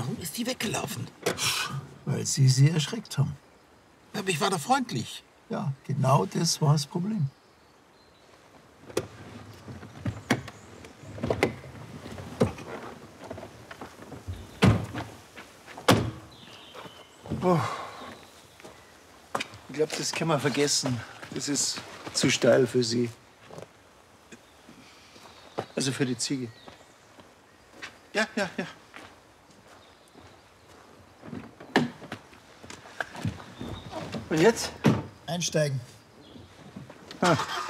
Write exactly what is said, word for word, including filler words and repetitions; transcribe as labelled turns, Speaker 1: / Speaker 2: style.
Speaker 1: Warum ist die weggelaufen?
Speaker 2: Weil Sie sie erschreckt haben.
Speaker 1: Aber ich war doch freundlich.
Speaker 2: Ja, genau das war das Problem. Oh. Ich glaube, das können wir vergessen. Das ist zu steil für Sie. Also für die Ziege. Ja, ja, ja. Und jetzt? Einsteigen. Ah.